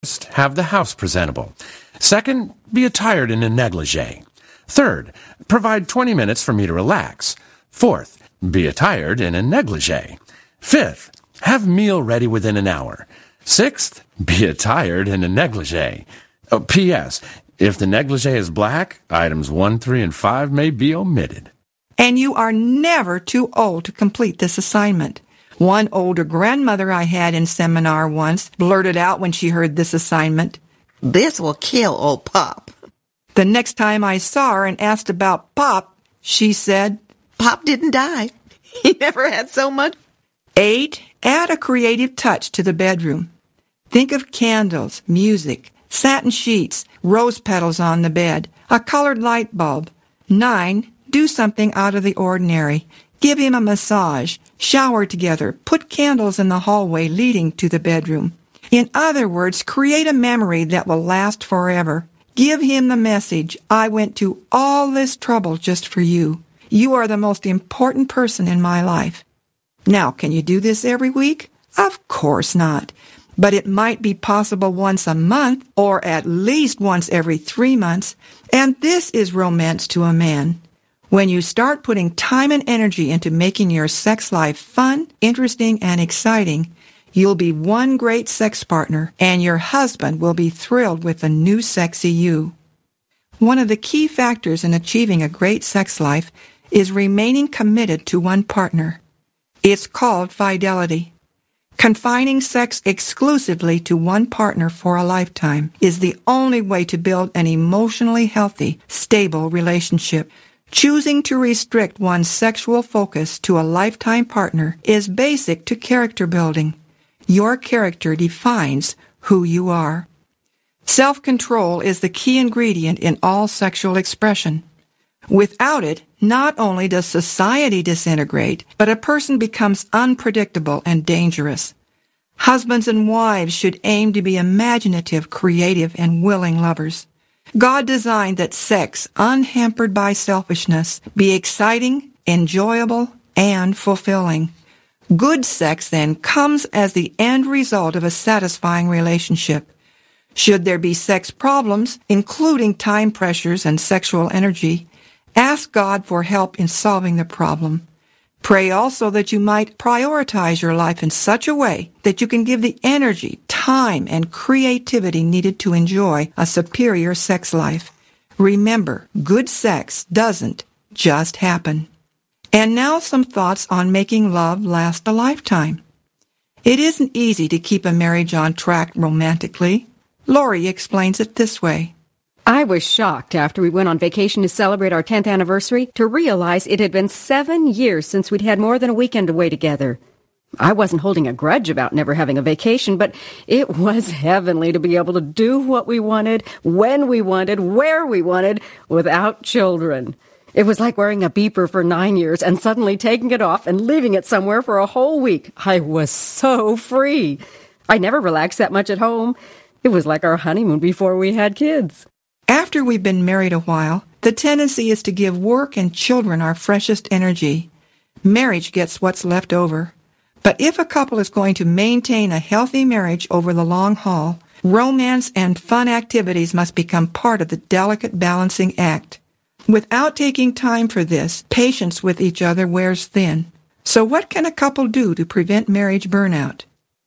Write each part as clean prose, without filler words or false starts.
Have the house presentable. Second, be attired in a negligee. Third, provide 20 minutes for me to relax. Fourth, be attired in a negligee. Fifth, have meal ready within an hour. Sixth, be attired in a negligee. P.S. If the negligee is black, items 1, 3, and 5 may be omitted. And you are never too old to complete this assignment. One older grandmother I had in seminar once blurted out when she heard this assignment, "This will kill old Pop." The next time I saw her and asked about Pop, she said, "Pop didn't die. He never had so much." 8. Add a creative touch to the bedroom. Think of candles, music, satin sheets, rose petals on the bed, a colored light bulb. 9. Do something out of the ordinary. Give him a massage, shower together, put candles in the hallway leading to the bedroom. In other words, create a memory that will last forever. Give him the message, I went to all this trouble just for you. You are the most important person in my life. Now, can you do this every week? Of course not. But it might be possible once a month, or at least once every 3 months, and this is romance to a man. When you start putting time and energy into making your sex life fun, interesting, and exciting, you'll be one great sex partner, and your husband will be thrilled with the new sexy you. One of the key factors in achieving a great sex life is remaining committed to one partner. It's called fidelity. Confining sex exclusively to one partner for a lifetime is the only way to build an emotionally healthy, stable relationship. Choosing to restrict one's sexual focus to a lifetime partner is basic to character building. Your character defines who you are. Self-control is the key ingredient in all sexual expression. Without it, not only does society disintegrate, but a person becomes unpredictable and dangerous. Husbands and wives should aim to be imaginative, creative, and willing lovers. God designed that sex, unhampered by selfishness, be exciting, enjoyable, and fulfilling. Good sex, then, comes as the end result of a satisfying relationship. Should there be sex problems, including time pressures and sexual energy, ask God for help in solving the problem. Pray also that you might prioritize your life in such a way that you can give the energy, time, and creativity needed to enjoy a superior sex life. Remember, good sex doesn't just happen. And now some thoughts on making love last a lifetime. It isn't easy to keep a marriage on track romantically. Lori explains it this way. I was shocked after we went on vacation to celebrate our 10th anniversary to realize it had been 7 years since we'd had more than a weekend away together. I wasn't holding a grudge about never having a vacation, but it was heavenly to be able to do what we wanted, when we wanted, where we wanted, without children. It was like wearing a beeper for 9 years and suddenly taking it off and leaving it somewhere for a whole week. I was so free. I never relaxed that much at home. It was like our honeymoon before we had kids. After we've been married a while, the tendency is to give work and children our freshest energy. Marriage gets what's left over. But if a couple is going to maintain a healthy marriage over the long haul, romance and fun activities must become part of the delicate balancing act. Without taking time for this, patience with each other wears thin. So what can a couple do to prevent marriage burnout?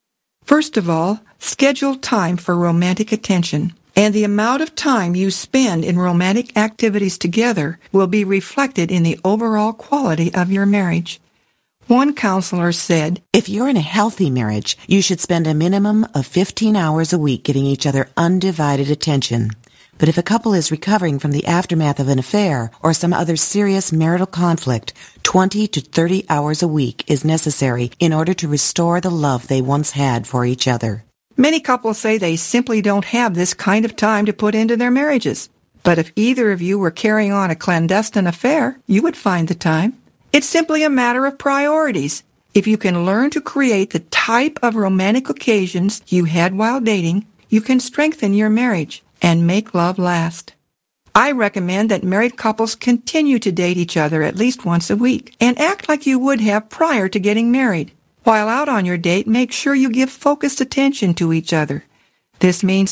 First of all, schedule time for romantic attention. And the amount of time you spend in romantic activities together will be reflected in the overall quality of your marriage. One counselor said, "If you're in a healthy marriage, you should spend a minimum of 15 hours a week giving each other undivided attention. But if a couple is recovering from the aftermath of an affair or some other serious marital conflict, 20 to 30 hours a week is necessary in order to restore the love they once had for each other." Many couples say they simply don't have this kind of time to put into their marriages. But if either of you were carrying on a clandestine affair, you would find the time. It's simply a matter of priorities. If you can learn to create the type of romantic occasions you had while dating, you can strengthen your marriage and make love last. I recommend that married couples continue to date each other at least once a week and act like you would have prior to getting married. While out on your date, make sure you give focused attention to each other. This means